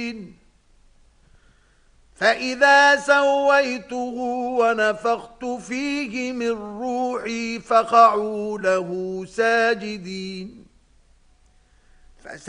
فإذا سويته ونفخت فيه من روحي فقعوا له ساجدين